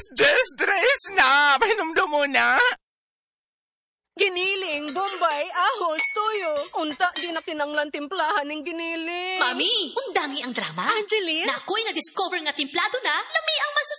Des na! Pahinumdum mo na! Giniling, bombay, ahos, tuyo. Unta, di na kinanglan timplahan ng giniling. Mami, undangi ang drama. Angeline? Na ako'y na-discover nga timplado na, lami ang